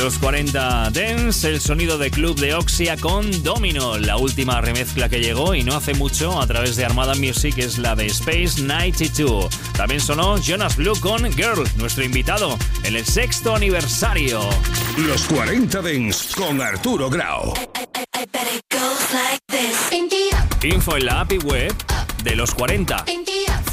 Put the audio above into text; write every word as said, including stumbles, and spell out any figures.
Los cuarenta Dance, el sonido de club de Oxia con Domino. La última remezcla que llegó y no hace mucho a través de Armada Music es la de Space noventa y dos. También sonó Jonas Blue con Girl, nuestro invitado en el sexto aniversario. Los cuarenta Dance con Arturo Grau. Info en la A P I web de Los cuarenta.